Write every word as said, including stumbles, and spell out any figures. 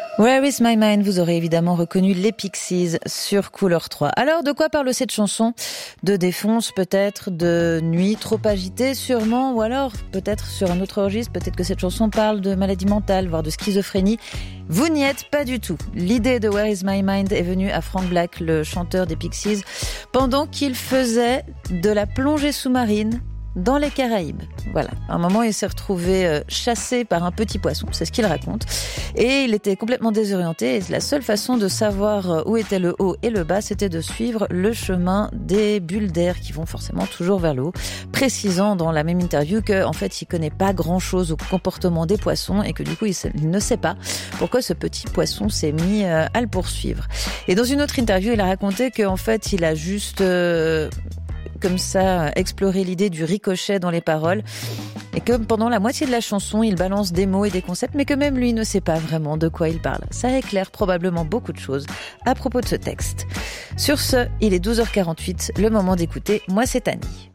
Where is my mind? Vous aurez évidemment reconnu les Pixies sur Couleur trois. Alors, de quoi parle cette chanson? De défonce, peut-être, de nuit trop agitée, sûrement, ou alors, peut-être sur un autre registre, peut-être que cette chanson parle de maladie mentale, voire de schizophrénie. Vous n'y êtes pas du tout. L'idée de Where is my mind est venue à Frank Black, le chanteur des Pixies, pendant qu'il faisait de la plongée sous-marine dans les Caraïbes. Voilà. À un moment, il s'est retrouvé euh, chassé par un petit poisson, c'est ce qu'il raconte. Et il était complètement désorienté. Et la seule façon de savoir où était le haut et le bas, c'était de suivre le chemin des bulles d'air qui vont forcément toujours vers le haut. Précisant dans la même interview que, en fait, il connaît pas grand-chose au comportement des poissons et que du coup, il, sait, il ne sait pas pourquoi ce petit poisson s'est mis euh, à le poursuivre. Et dans une autre interview, il a raconté qu'en fait, il a juste euh, comme ça explorer l'idée du ricochet dans les paroles et que pendant la moitié de la chanson il balance des mots et des concepts mais que même lui ne sait pas vraiment de quoi il parle. Ça éclaire probablement beaucoup de choses à propos de ce texte. Sur ce, il est douze heures quarante-huit, le moment d'écouter Moi c'est Annie.